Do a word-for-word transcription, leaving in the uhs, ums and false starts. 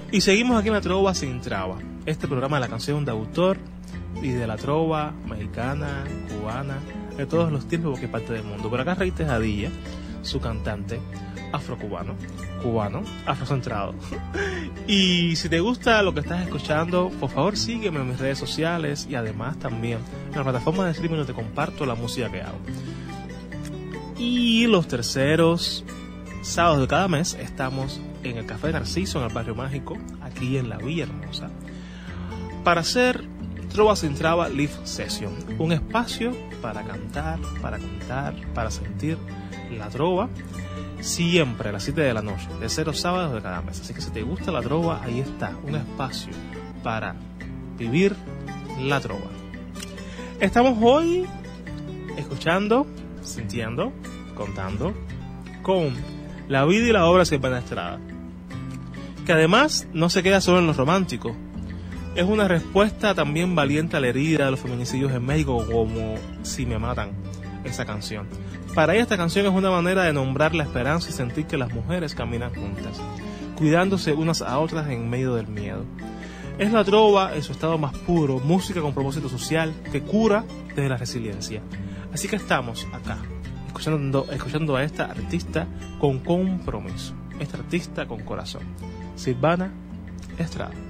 Y seguimos aquí en la Trova Sin Traba, este programa de la canción de autor y de la trova mexicana, cubana, de todos los tiempos, porque es parte del mundo. Por acá Rey Tejadilla, su cantante afrocubano, cubano, afrocentrado. Y si te gusta lo que estás escuchando, por favor sígueme en mis redes sociales y además también en la plataforma de streaming donde te comparto la música que hago. Y los terceros sábados de cada mes estamos en el Café Narciso, en el Barrio Mágico, aquí en la Villa Hermosa, para hacer Trova Sin Traba Live Session, un espacio para cantar, para contar, para sentir la trova, siempre a las siete de la noche, de cero sábados de cada mes. Así que si te gusta la trova, ahí está, un espacio para vivir la trova. Estamos hoy escuchando, sintiendo, contando con la vida y la obra de Silvana Estrada, que además no se queda solo en lo romántico. Es una respuesta también valiente a la herida de los feminicidios en México, como Si Me Matan, esa canción. Para ella esta canción es una manera de nombrar la esperanza y sentir que las mujeres caminan juntas, cuidándose unas a otras en medio del miedo. Es la trova en su estado más puro, música con propósito social que cura desde la resiliencia. Así que estamos acá, escuchando, escuchando a esta artista con compromiso, esta artista con corazón, Silvana Estrada.